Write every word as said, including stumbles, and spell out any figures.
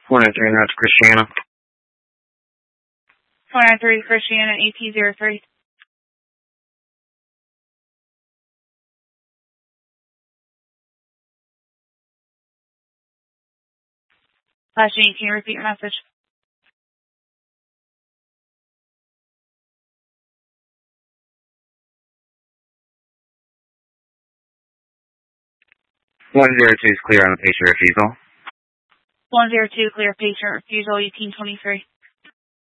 four nine three, that's Christiana. four nine three, Christiana, A P zero three. Last Jane, can you repeat your message? one zero two is clear on the patient refusal. one zero two, clear patient refusal, eighteen twenty-three.